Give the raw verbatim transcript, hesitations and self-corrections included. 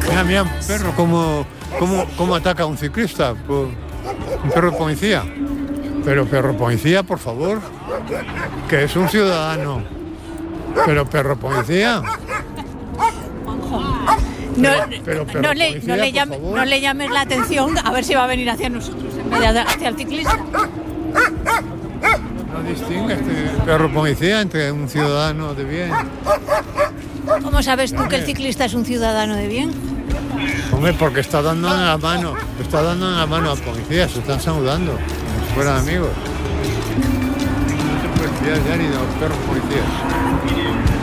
Mira, mira, un perro, cómo, cómo, cómo ataca a un ciclista. Pues, un perro policía. Pero perro policía, por favor, que es un ciudadano. Pero perro policía. No, pero, pero, no, le, policía, no, le llame, no le llames la atención a ver si va a venir hacia nosotros en vez de hacia el ciclista. No distingue este perro policía entre un ciudadano de bien. ¿Cómo sabes tú que el ciclista es un ciudadano de bien? Hombre, porque está dando la mano, está dando la mano al policía, se están saludando, como si fueran amigos. No se puede fiar ya ni de los perros policías.